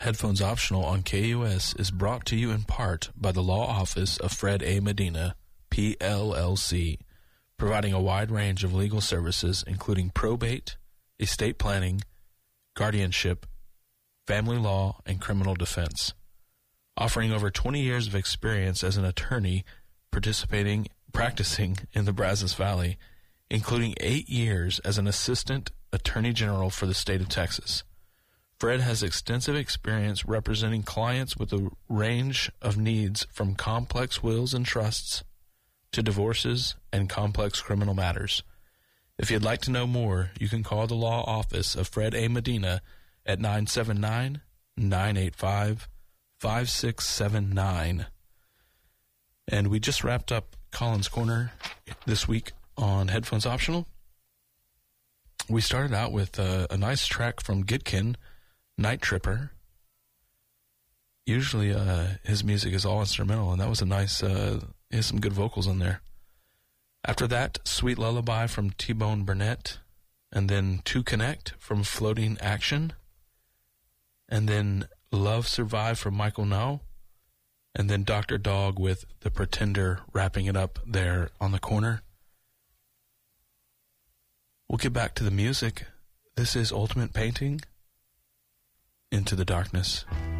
Headphones Optional on KUS is brought to you in part by the Law Office of Fred A. Medina, PLLC, providing a wide range of legal services including probate, estate planning, guardianship, family law, and criminal defense. Offering over 20 years of experience as an attorney practicing in the Brazos Valley, including 8 years as an assistant attorney general for the state of Texas. Fred has extensive experience representing clients with a range of needs from complex wills and trusts to divorces and complex criminal matters. If you'd like to know more, you can call the law office of Fred A. Medina at 979-985-5679. And we just wrapped up Colin's Corner this week on Headphones Optional. We started out with a nice track from Gitkin, Night Tripper. Usually his music is all instrumental, and that was a nice, he has some good vocals in there. After that, Sweet Lullaby from T-Bone Burnett, and then To Connect from Floating Action, and then Love Survive from Michael Now, and then Dr. Dog with The Pretender wrapping it up there on the corner. We'll get back to the music. This is Ultimate Painting, Into the Darkness.